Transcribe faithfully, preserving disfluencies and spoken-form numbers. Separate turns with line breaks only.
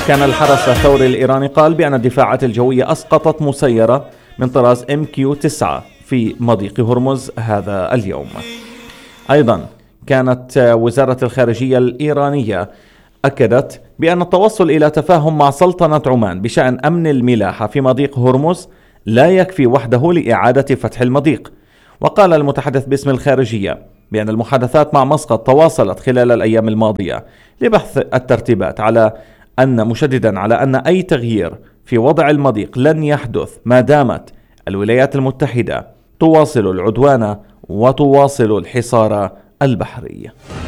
كان الحرس الثوري الإيراني قال بأن الدفاعات الجوية أسقطت مسيرة من طراز إم كيو تسعة في مضيق هرمز هذا اليوم. أيضا كانت وزارة الخارجية الإيرانية أكدت بأن التوصل إلى تفاهم مع سلطنة عمان بشأن أمن الملاحة في مضيق هرمز لا يكفي وحده لإعادة فتح المضيق. وقال المتحدث باسم الخارجية بأن المحادثات مع مسقط تواصلت خلال الأيام الماضية لبحث الترتيبات، على أن مشددا على أن أي تغيير في وضع المضيق لن يحدث ما دامت الولايات المتحدة تواصل العدوان وتواصل الحصار البحري.